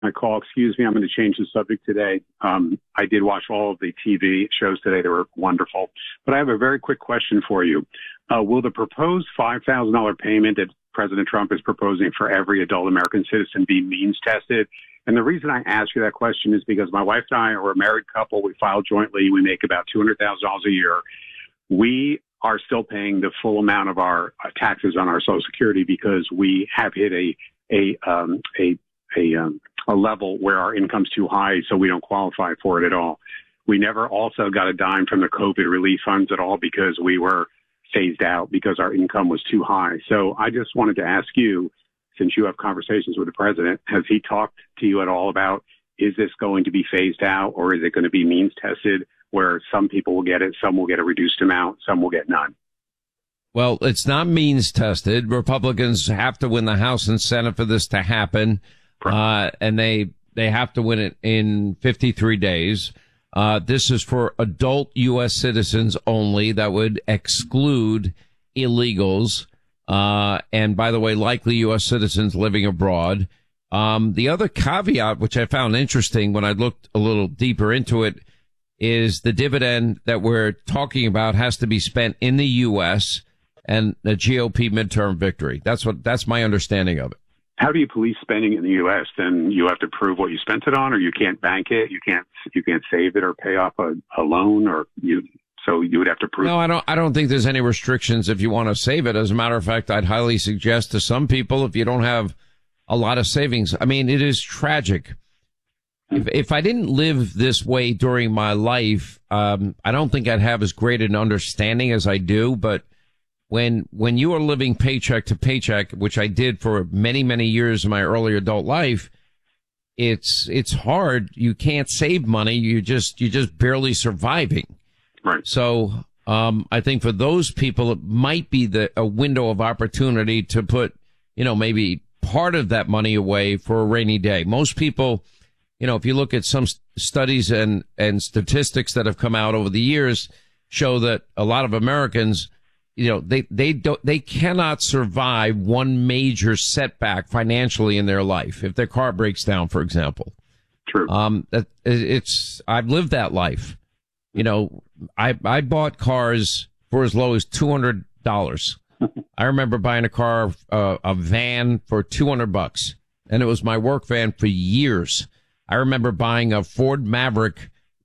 my call. Excuse me, I'm going to change the subject today. I did watch all of the TV shows today. They were wonderful. But I have a very quick question for you. Will the proposed $5,000 payment that President Trump is proposing for every adult American citizen be means tested? And the reason I ask you that question is because my wife and I are a married couple. We file jointly. We make about $200,000 a year. We are still paying the full amount of our taxes on our Social Security because we have hit a level where our income's too high, so we don't qualify for it at all. We never also got a dime from the COVID relief funds at all because we were phased out because our income was too high. So I just wanted to ask you, since you have conversations with the president, has he talked to you at all about, is this going to be phased out or is it going to be means tested where some people will get it, some will get a reduced amount, some will get none? Well, it's not means tested. Republicans have to win the House and Senate for this to happen. And they have to win it in 53 days. This is for adult U.S. citizens only. That would exclude illegals. And by the way, likely U.S. citizens living abroad. The other caveat, which I found interesting when I looked a little deeper into it, is the dividend that we're talking about has to be spent in the U.S. and a GOP midterm victory. That's my understanding of it. How do you police spending in the U.S.? Then you have to prove what you spent it on, or you can't bank it. You can't save it or pay off a loan, so you would have to prove. No, I don't think there's any restrictions if you want to save it. As a matter of fact, I'd highly suggest to some people, if you don't have a lot of savings, I mean, it is tragic. If I didn't live this way during my life, I don't think I'd have as great an understanding as I do. But when you are living paycheck to paycheck, which I did for many, many years in my early adult life, it's hard. You can't save money. You're just barely surviving. Right. So, I think for those people, it might be a window of opportunity to put, maybe part of that money away for a rainy day. Most people, if you look at some studies and statistics that have come out over the years, show that a lot of Americans, they cannot survive one major setback financially in their life. If their car breaks down, for example. True. I've lived that life. I bought cars for as low as $200. I remember buying a car, a van for $200, and it was my work van for years. I remember buying a Ford Maverick,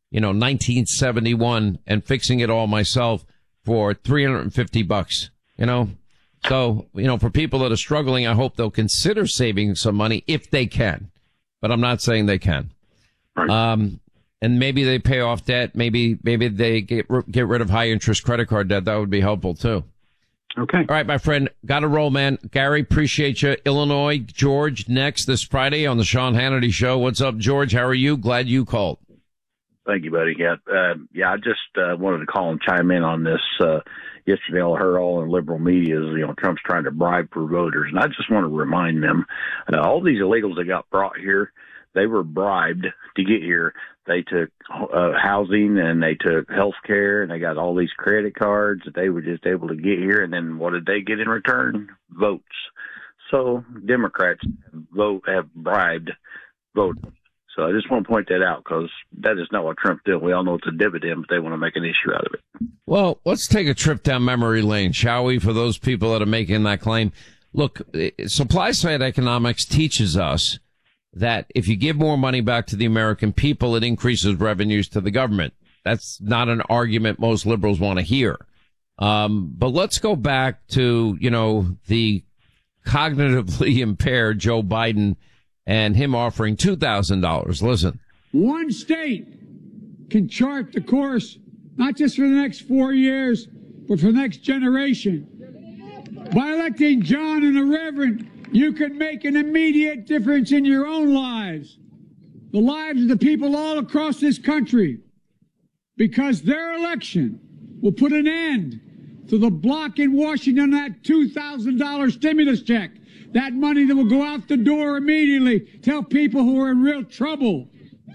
1971 and fixing it all myself for $350, So, for people that are struggling, I hope they'll consider saving some money if they can, but I'm not saying they can. Right. And maybe they pay off debt. Maybe they get rid of high interest credit card debt. That would be helpful too. Okay. All right, my friend. Got to roll, man. Gary, appreciate you. Illinois, George, next this Friday on the Sean Hannity Show. What's up, George? How are you? Glad you called. Thank you, buddy. Yeah, I just wanted to call and chime in on this. Yesterday, I heard all in liberal media is, Trump's trying to bribe for voters. And I just want to remind them, all these illegals that got brought here, they were bribed to get here. They took housing and they took health care and they got all these credit cards that they were just able to get here. And then what did they get in return? Votes. So Democrats have bribed voters. So I just want to point that out because that is not what Trump did. We all know it's a dividend, but they want to make an issue out of it. Well, let's take a trip down memory lane, shall we, for those people that are making that claim. Look, supply side economics teaches us that if you give more money back to the American people, it increases revenues to the government. That's not an argument most liberals want to hear. But let's go back to, the cognitively impaired Joe Biden and him offering $2,000. Listen. One state can chart the course, not just for the next 4 years, but for the next generation. By electing John and the Reverend, you can make an immediate difference in your own lives, the lives of the people all across this country, because their election will put an end to the block in Washington, that $2,000 stimulus check, that money that will go out the door immediately, tell people who are in real trouble.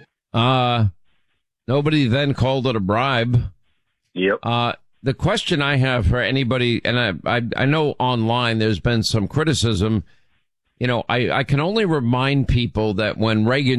Nobody then called it a bribe. Yep. The question I have for anybody, and I know online there's been some criticism, I can only remind people that when Reagan